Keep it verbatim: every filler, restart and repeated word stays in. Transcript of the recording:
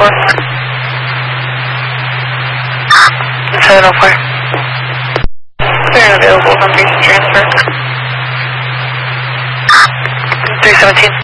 four. seven oh four. Clear and available from base transfer. three seventeen.